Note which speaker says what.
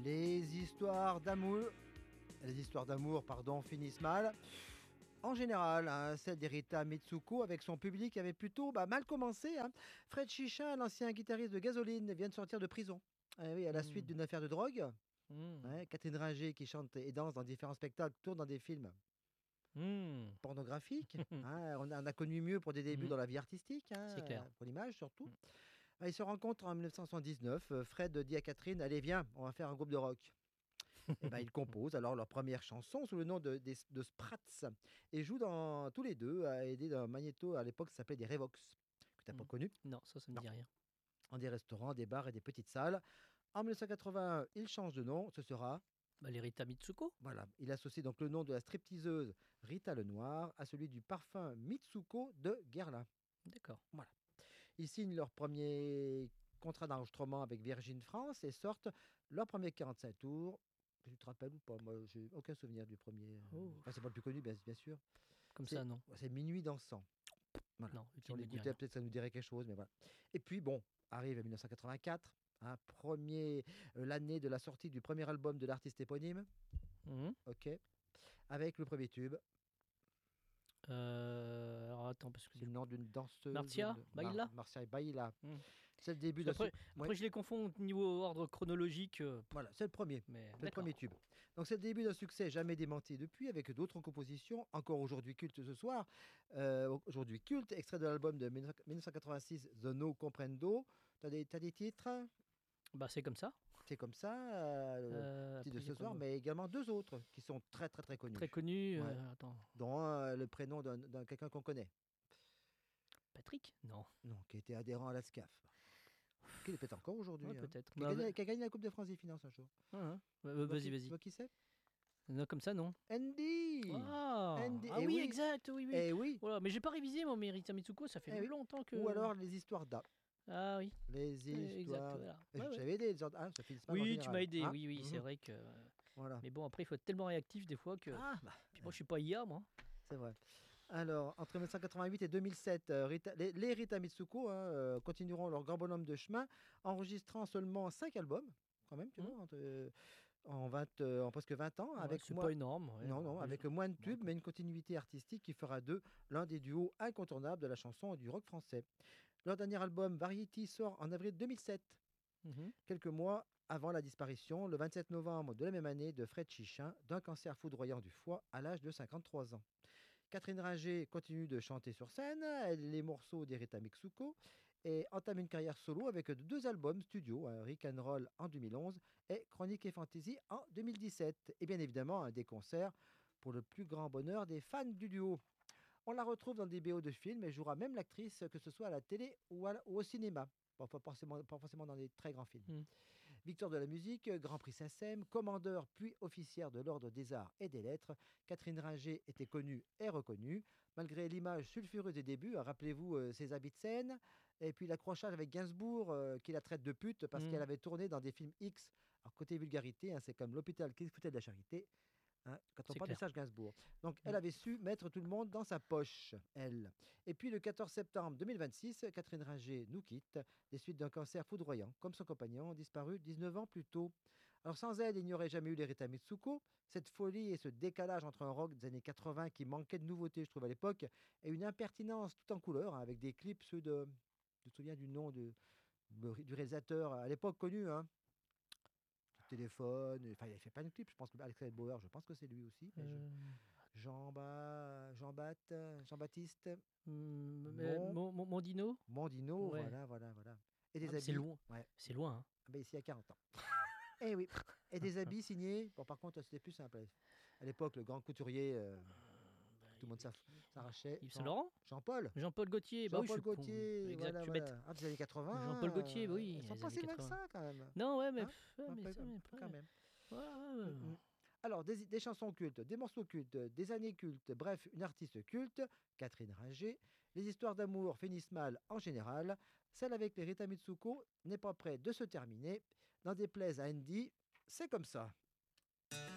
Speaker 1: Les histoires d'amour, pardon, finissent mal. En général, hein, celle d'Erita Mitsuko avec son public avait plutôt mal commencé, hein. Fred Chichin, l'ancien guitariste de Gasoline, vient de sortir de prison. Eh oui, à la suite
Speaker 2: Mmh.
Speaker 1: d'une affaire de drogue.
Speaker 2: Mmh.
Speaker 1: Ouais, Catherine Ringer, qui chante et danse dans différents spectacles, tourne dans des films
Speaker 2: Mmh.
Speaker 1: pornographiques, hein. On a connu mieux pour des débuts
Speaker 2: Mmh.
Speaker 1: dans la vie artistique,
Speaker 2: C'est clair.
Speaker 1: pour l'image surtout.
Speaker 2: Mmh.
Speaker 1: Ils se rencontrent en 1979. Fred dit à Catherine, allez viens, on va faire un groupe de rock. Et ils composent alors leur première chanson sous le nom de Sprats et jouent tous les deux à aider d'un magnéto à l'époque ça s'appelait des Revox, que tu n'as pas
Speaker 2: Mmh.
Speaker 1: connu,
Speaker 2: Non, ça me
Speaker 1: non,
Speaker 2: dit rien.
Speaker 1: en des restaurants, des bars et des petites salles. En 1981, il change de nom, ce sera,
Speaker 2: Bah, les Rita Mitsuko?
Speaker 1: voilà, il associe donc le nom de la stripteaseuse Rita Lenoir à celui du parfum Mitsuko de Guerlain.
Speaker 2: D'accord.
Speaker 1: Voilà. Ils signent leur premier contrat d'enregistrement avec Virgin France et sortent leur premier 45 tours. Tu te rappelles ou pas? Moi, j'ai aucun souvenir du premier.
Speaker 2: Oh,
Speaker 1: Enfin, c'est pas le plus connu, bien sûr.
Speaker 2: comme ça,
Speaker 1: C'est
Speaker 2: non.
Speaker 1: c'est Minuit dansant. Voilà.
Speaker 2: Non,
Speaker 1: Si on
Speaker 2: il me dit
Speaker 1: l'écoutait,
Speaker 2: rien.
Speaker 1: peut-être ça nous dirait quelque chose, mais voilà. Et puis, bon, arrive 1984, hein, l'année de la sortie du premier album de l'artiste éponyme,
Speaker 2: Mmh.
Speaker 1: ok, avec le premier tube.
Speaker 2: Alors attends, parce que
Speaker 1: C'est le nom d'une danseuse.
Speaker 2: Marcia Baila?
Speaker 1: Marcia Baila.
Speaker 2: Mmh.
Speaker 1: C'est le début
Speaker 2: Parce
Speaker 1: d'un.
Speaker 2: qu'après, je les confonds au niveau ordre chronologique,
Speaker 1: Voilà, c'est le premier.
Speaker 2: mais
Speaker 1: C'est le
Speaker 2: d'accord.
Speaker 1: premier tube. Donc c'est le début d'un succès jamais démenti depuis, avec d'autres compositions, encore aujourd'hui cultes ce soir. Aujourd'hui culte, extrait de l'album de 1986, The No Comprendo. T'as des titres,
Speaker 2: Bah, c'est comme ça.
Speaker 1: c'est comme ça, le titre de
Speaker 2: Après, il y a
Speaker 1: ce
Speaker 2: quoi
Speaker 1: soir,
Speaker 2: d'autre?
Speaker 1: mais également deux autres qui sont très très très
Speaker 2: Très
Speaker 1: connus.
Speaker 2: connu,
Speaker 1: Ouais.
Speaker 2: attends,
Speaker 1: Dont le prénom d'un quelqu'un qu'on connaît,
Speaker 2: Patrick? Non.
Speaker 1: non, qui était adhérent à la SCAF. Qui est peut-être encore aujourd'hui,
Speaker 2: Ouais,
Speaker 1: hein.
Speaker 2: peut-être.
Speaker 1: Qui a
Speaker 2: Bah,
Speaker 1: gagné, qui a gagné la Coupe de France des finances un jour.
Speaker 2: hein.
Speaker 1: Tu vois
Speaker 2: Vas-y,
Speaker 1: tu
Speaker 2: vas-y.
Speaker 1: vois qui c'est?
Speaker 2: Non, comme ça, non.
Speaker 1: Andy.
Speaker 2: Ah!
Speaker 1: Andy,
Speaker 2: Ah
Speaker 1: eh
Speaker 2: oui,
Speaker 1: oui,
Speaker 2: exact, oui, oui.
Speaker 1: eh oui.
Speaker 2: Voilà, mais j'ai pas révisé, moi, mes Rita Mitsuko, ça fait
Speaker 1: Eh oui.
Speaker 2: longtemps
Speaker 1: Ou
Speaker 2: que...
Speaker 1: alors les histoires d'A.
Speaker 2: Ah oui,
Speaker 1: Les
Speaker 2: exact,
Speaker 1: histoires.
Speaker 2: voilà.
Speaker 1: Et
Speaker 2: Ouais,
Speaker 1: je
Speaker 2: ouais.
Speaker 1: savais des histoires d'A, ça finit mal en
Speaker 2: Oui, tu m'as
Speaker 1: général,
Speaker 2: aidé,
Speaker 1: hein.
Speaker 2: oui, oui, c'est
Speaker 1: Mhm.
Speaker 2: vrai que...
Speaker 1: Voilà.
Speaker 2: Mais bon, après, il faut être tellement réactif des fois que...
Speaker 1: Ah,
Speaker 2: Puis moi, je suis pas IA, moi.
Speaker 1: c'est vrai. Alors, entre 1988 et 2007, les Rita Mitsuko, hein, continueront leur grand bonhomme de chemin, enregistrant seulement 5 albums, quand même, tu
Speaker 2: Hum.
Speaker 1: vois, en presque 20 ans,
Speaker 2: Ouais,
Speaker 1: avec
Speaker 2: c'est pas
Speaker 1: moi.
Speaker 2: énorme. Ouais,
Speaker 1: Non, non, avec moins de
Speaker 2: Bon,
Speaker 1: tubes, mais une continuité artistique qui fera d'eux l'un des duos incontournables de la chanson et du rock français. Leur dernier album, Variety, sort en avril 2007.
Speaker 2: mhm.
Speaker 1: Quelques mois avant la disparition, le 27 novembre de la même année, de Fred Chichin, d'un cancer foudroyant du foie à l'âge de 53 ans. Catherine Ringer continue de chanter sur scène, les morceaux d'Erita Mitsuko, et entame une carrière solo avec deux albums studio, Rick and Roll en 2011 et Chronique et Fantasy en 2017. Et bien évidemment, des concerts pour le plus grand bonheur des fans du duo. On la retrouve dans des BO de films et jouera même l'actrice, que ce soit à la télé ou au cinéma. Pas forcément dans des très grands films.
Speaker 2: Mm.
Speaker 1: Victoire de la musique, Grand Prix SACEM, commandeur puis officière de l'Ordre des Arts et des Lettres, Catherine Ringer était connue et reconnue, malgré l'image sulfureuse des débuts. Rappelez-vous ses habits de scène, et puis l'accrochage avec Gainsbourg, qui la traite de pute parce qu'elle
Speaker 2: Mm.
Speaker 1: avait tourné dans des films X. Alors côté vulgarité, hein, c'est comme l'hôpital qui se foutait de la charité, hein, quand on
Speaker 2: C'est
Speaker 1: parle de
Speaker 2: clair.
Speaker 1: Serge Gainsbourg. Donc, elle
Speaker 2: Mm.
Speaker 1: avait su mettre tout le monde dans sa poche, elle. Et puis, le 14 septembre 2026, Catherine Ringer nous quitte des suites d'un cancer foudroyant, comme son compagnon, disparu 19 ans plus tôt. Alors, sans elle, il n'y aurait jamais eu les Rita Mitsuko. Cette folie et ce décalage entre un rock des années 80 qui manquait de nouveautés, je trouve, à l'époque, et une impertinence tout en couleur, hein, avec des clips, ceux de... Je me souviens du nom du réalisateur à l'époque connu, hein, téléphone. Enfin, il a fait plein de clips. Je pense que Alexandre Bauer, je pense que c'est lui aussi. Mais
Speaker 2: Euh,
Speaker 1: Jean-Baptiste Mon,
Speaker 2: Mondino?
Speaker 1: Mondino,
Speaker 2: Ouais.
Speaker 1: voilà, voilà, voilà. Et
Speaker 2: Ah,
Speaker 1: des
Speaker 2: mais c'est
Speaker 1: habits,
Speaker 2: loin.
Speaker 1: ouais,
Speaker 2: C'est loin, hein.
Speaker 1: ah ben, ici, il y a 40 ans. Eh oui, et des habits signés. Bon, par contre, c'était plus simple. À l'époque, le grand couturier,
Speaker 2: Bah,
Speaker 1: tout
Speaker 2: il
Speaker 1: le
Speaker 2: y
Speaker 1: monde
Speaker 2: avait qui?
Speaker 1: s'arrachait.
Speaker 2: Yves Saint-Laurent?
Speaker 1: Jean-Paul.
Speaker 2: Jean-Paul Gaultier. Bah oui, je
Speaker 1: Jean-Paul
Speaker 2: suis con. Oui.
Speaker 1: Gaultier,
Speaker 2: Exact, je
Speaker 1: voilà,
Speaker 2: suis bête.
Speaker 1: voilà. Ah, des années
Speaker 2: Jean-Paul
Speaker 1: 80,
Speaker 2: Gaultier, bah oui,
Speaker 1: ils sont
Speaker 2: les
Speaker 1: pas
Speaker 2: années
Speaker 1: si loin que
Speaker 2: 80.
Speaker 1: ça, quand même.
Speaker 2: Non, ouais, mais,
Speaker 1: Hein?
Speaker 2: ouais,
Speaker 1: Un
Speaker 2: mais
Speaker 1: peu,
Speaker 2: ça, mais après.
Speaker 1: quand même.
Speaker 2: Ouais,
Speaker 1: Mm,
Speaker 2: ouais.
Speaker 1: mm. Alors, des chansons cultes, des morceaux cultes, des années cultes, bref, une artiste culte, Catherine Ringer. Les histoires d'amour finissent mal en général. Celle avec les Rita Mitsuko n'est pas près de se terminer. N'en déplaise à Andy, c'est comme ça.